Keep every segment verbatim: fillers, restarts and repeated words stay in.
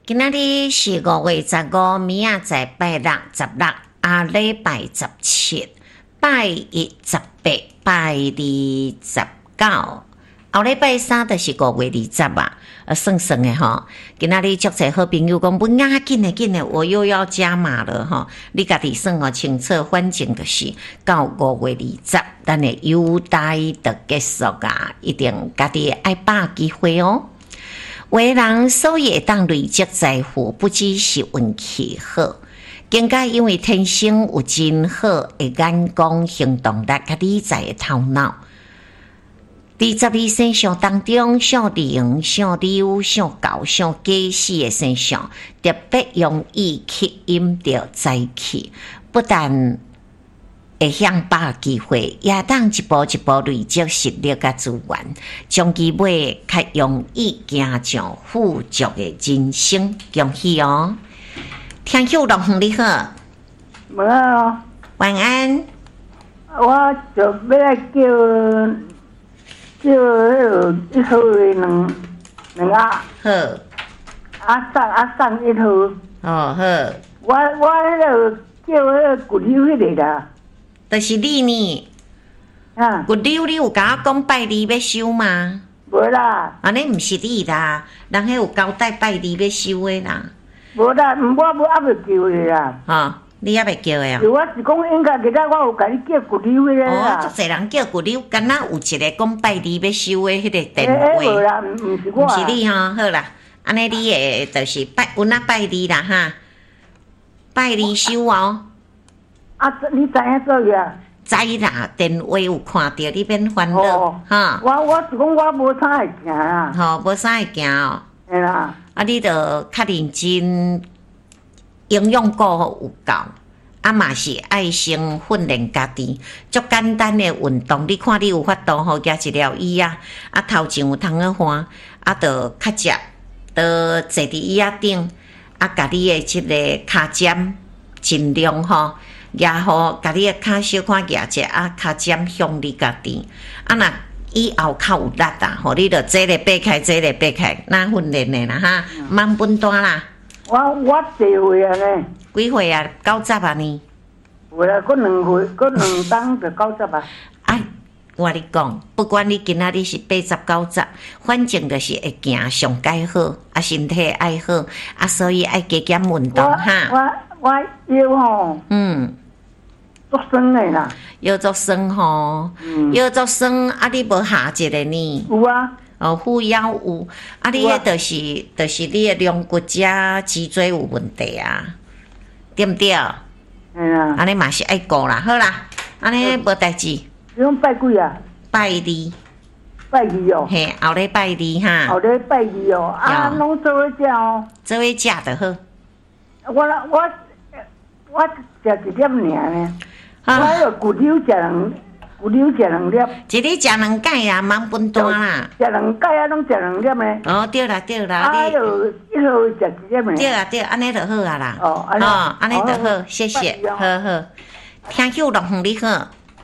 今仔日是五月十五，明仔载拜六十六，下礼拜十七，拜一十八，拜二十九，后礼拜三就是五月二十啊。呃，算算的吼，今仔日足侪好朋友讲，本啊紧的紧的，我又要加码了吼。你家己算哦清楚，反正就是到五月二十，咱的优待就结束啊，一定家己爱把握机会哦。为人所以会当累积财富，不只是运气好，更加因为天生有真好的眼光、行动力、甲理财的头脑。伫十二生肖当中，像龙、像牛、像狗、像鸡四的生肖，特别容易吸引到财气，不但会向把握机会，也当一步一步累积实力甲资源，将其尾较容易行上富足的人生。恭喜哦！听秋龙凤你好， 无啊， 晚安。 我就要来叫叫迄一套的两两鸭， 好， 啊送啊送一套。 哦好， 我我迄个叫迄个骨溜迄个啦， 就是你呢。 啊， 骨溜你有甲我讲拜二要收吗？ 无啦， 安尼毋是你啦，人迄有交代拜二要收的啦。 无啦，我无还未叫的啦。 吼，你还袂叫的啊？ 就我是讲应该其他我有甲你叫骨溜迄个哦， 啦。 足侪人叫骨溜，敢若有一个讲拜二要收的迄个电诶诶，无话， 啦，毋毋是我毋啊。 是你吼，好啦，安尼你诶就是拜，阮啊拜二啦哈，拜二收哦。 啊，你知影做呀？ 知啦，电话有看到，你免烦恼哦， 哈。 我我是讲我无啥会行啊。 吼，无啥会行哦。 嘿啦， 啊，你着较认真，营养够有够，啊嘛是爱先训练家己，足简单的运动。你看你有法度吼，举一条椅啊，啊头前有通个换，啊着较食，着坐伫椅仔顶，啊，家己的即个骹尖尽量吼，举好，家己的骹小可举者，啊骹尖向你家己，啊若以后较有力啊，吼，你着这个爬开，这个爬开，那训练的啦哈，慢分段啦。 我我几岁啊呢？ 几岁啊？九十啊呢？ 有啦，搁两岁，搁两档就九十啊。 啊，我你讲，不管你今仔日是八十九十，反正就是会行上解好，啊身体爱好，啊所以爱加减运动哈。 我我腰吼， 嗯， 足酸的啦。 腰足酸吼， 嗯， 腰足酸，啊你无下一个呢？ 有啊。 哦，护腰有，啊你迄就是就是你的龙骨加脊椎有问题啊，对不对？ 嘿啦。 安尼嘛是爱顾啦，好啦，安尼无代志。 你讲拜几啊？ 拜二， 拜二哦。 嘿，后礼拜二哈。 后礼拜二哦，啊，拢做伙食哦。 做伙食就好。 我我我食一粒尔呢，我啊， 迄个骨溜食两，骨溜食两粒， 一日食两盖啦，忙分段啦。 食两盖啊，拢食两粒呢。 哦，对啦对啦， 啊， 你就一路食一粒呢。 对啦对，安尼就好啊啦。 哦，安尼。 哦，安尼就好， 哦谢谢， 拜好好。听秋龙凤你好，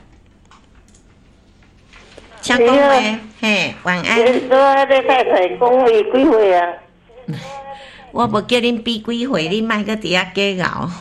请讲话，嘿，晚安。 你说迄个太太讲伊几岁啊？ 我无叫恁比几岁，你莫搁伫遐假熬。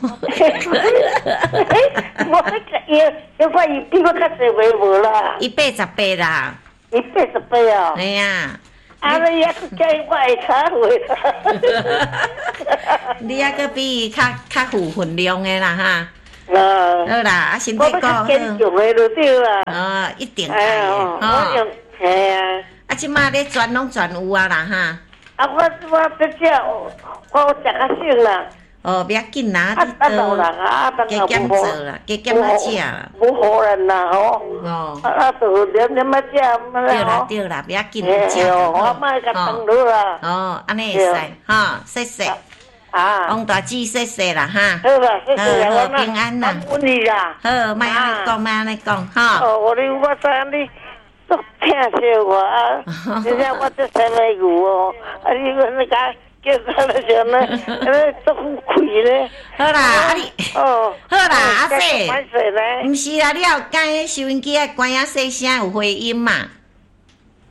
我伊伊看伊比我较侪岁无啦， 伊八十八啦， 伊八十八哦。 哎呀， 啊，你还佫叫伊我会差岁啦。 你还搁比伊较较负分量的啦哈。 啊， 好啦，啊身体我要够好较。坚强的就对啦。 哦，一定哎呀， 爱的吼。 我用嘿啊。 啊，即马咧全拢全有啊啦哈。 啊，我我要食，我有食较少啦。 哦，不要紧啦， 啊啊， 你当然啊，啊当然加减无做啦，加减啊食啦。 无好人啦吼。 哦， 啊啊，就念念啊食，嘛对啦啦吼。 对啦，不要紧， 嘿食就哦，我好。 莫甲当落啦。 哦，安尼会使哈，谢谢， 啊， 王大姐谢谢啦哈。 好啦，谢谢好好我平安啦感恩你啦。 好，莫安尼讲，莫安尼讲哈。 哦，我你我知你足疼惜我啊，现在我这生来有哦，啊你那个叫他那像那那足富贵咧。 好啦，啊你， 哦， 好啦，阿姐， 关系咧。 毋是啦，你要改收音机啊，关啊细声有回音嘛。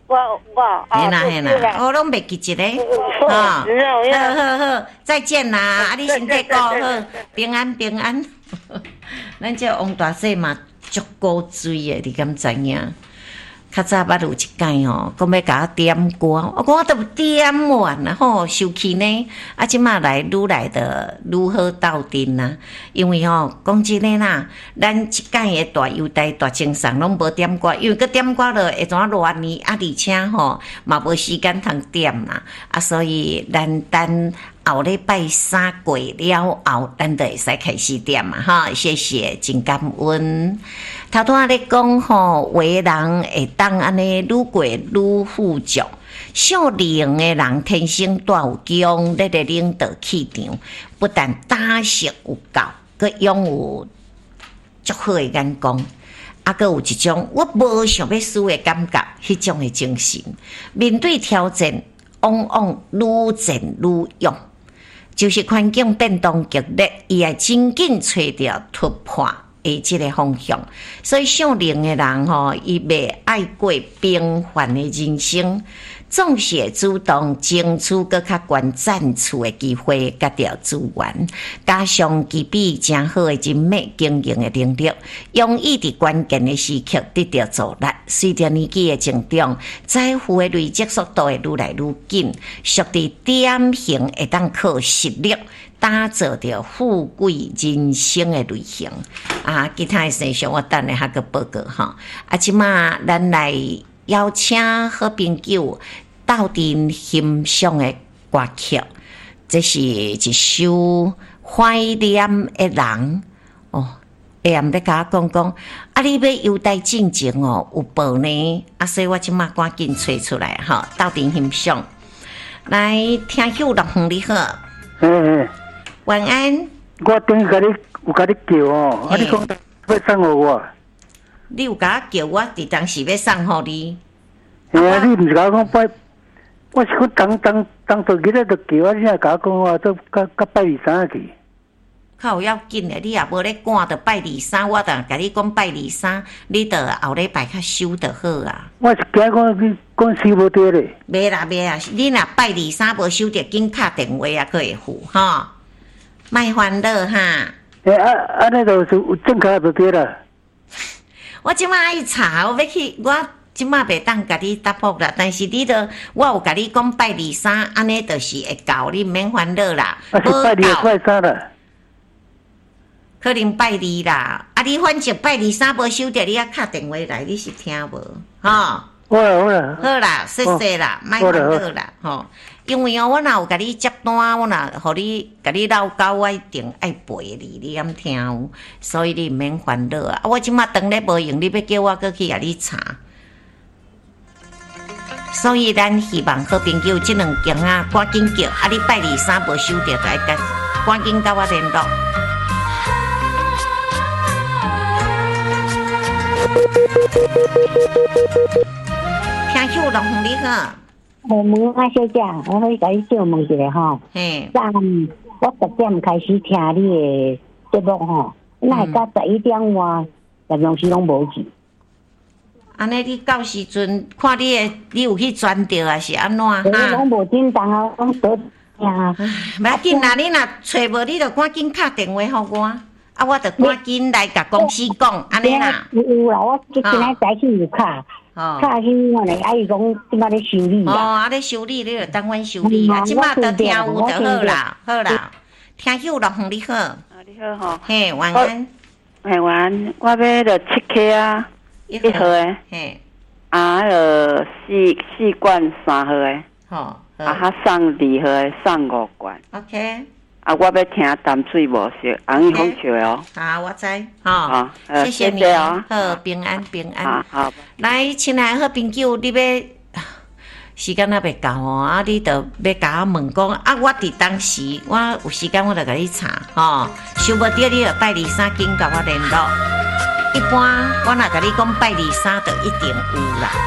我我嘿啦嘿啦，我拢袂记一个，哈，好好好，再见啦，啊，你身体顾好，平安平安。咱这王大姐嘛，足够水的，你敢知影？较早捌有一届吼，讲要甲我点歌，我讲我都点完啦吼，受气呢。啊，即马来愈来的愈好斗阵啦，因为吼讲真诶啦，咱一届诶大优待大精神拢无点歌，因为佮点歌了会怎偌年啊，而且吼嘛无时间通点啦，啊，所以咱等后礼拜三过了后，咱就会使开始点嘛哈，谢谢，真感恩。头拄仔咧讲吼，有的人会当安尼愈过愈富足，少年的人天生带有强烈的领导气场，不但胆识有够，佮拥有足好的眼光，啊，佮有一种我无想要输的感觉，迄种的精神，面对挑战，往往愈战愈勇。就是环境变动剧烈，伊会真紧找到突破的即个方向。所以少年的人吼，伊袂爱过平凡的人生，总是会主动争取搁较悬赞取的机会，甲着资源，加上具备真好的人脉经营的能力，容易伫关键的时刻得到助力。随着年纪的增长，财富的累积速度会愈来愈紧，属于典型会当靠实力打造着富贵人生的类型。啊，其他的事项我等下还个报告哈。啊，即马咱来邀请好朋友斗阵欣赏的歌曲，这是一首怀念的人哦。下暗要甲我讲讲，啊，你要优待进前哦，有报呢，啊，所以我即马赶紧找出来哈，斗阵欣赏。来，听友六分你好， 嘿， 晚安。 我等甲你有甲你叫哦，啊，你讲要送互我， 你有甲我叫我，伫当时要送互你。 嘿啊，你毋是甲我讲拜，我是讲当当当做日仔就叫我，你若甲我讲话，都甲甲拜二三去。 较有要紧的，你也无咧赶着拜二三，我当甲你讲拜二三，你着后礼拜较收就好啊。 我是惊讲你讲收无着咧。 袂啦袂啦，你若拜二三无收着，紧敲电话啊，可会付吼。莫烦恼哈。 诶，啊，安尼就是有正确就对啦。 我即马爱查，我要去，我即马袂当甲你答复啦。但是你着，我有甲你讲拜二三，安尼就是会到，你毋免烦恼啦。 啊，是拜二拜三啦。 可能拜二啦，啊！你反正拜二三无收着，你啊敲电话来，你是听无？吼、哦， 好啦好啦， 好啦，谢谢啦，莫烦恼啦，吼。因为哦，我若有甲你接单，我若互你甲你唠到，我一定爱陪你，你敢听有？所以你毋免烦恼啊！我即马当咧无用，你要叫我过去甲你查。所以咱希望好朋友即两件啊，赶紧叫啊！你拜二三无收着，就爱甲赶紧甲我联络。听友龙你好， 我问啊小姐，我可以甲你小问一下吼。 嘿， 昨我十点开始听你的节目吼，那会到十一点外，常常时拢无去。 安尼你到时阵看你的，你有去转着还是安怎哈？ 拢无紧张啊，拢得听啊。 袂要紧啦，你若找无，你就赶紧敲电话互我。啊，我就赶紧来甲公司讲，安尼啦。 有有啦，我今仔早起有卡，卡去我来，阿姨讲即摆咧修理哦，啊咧修理，你就等阮修理啦。即摆都听有就好啦，好啦。听友六分你好， 啊，你好吼。 嘿，晚安。 嘿，晚安。我要着七克啊，一盒诶。 嘿。 啊，迄个四四罐三盒诶。 好。 啊，哈送二盒诶，送五罐。 OK。 啊，我要听淡水无色，红红笑哦。 好，我知，好，谢谢你哦， 好，平安平安。 好，好。 来，亲爱好朋友，你要时间还袂够哦，啊，你就要甲我问讲，啊，我伫当时，我有时间我就甲你查，吼，想无到你就拜二三紧甲我联络。一般我若甲你讲拜二三，就一定有啦。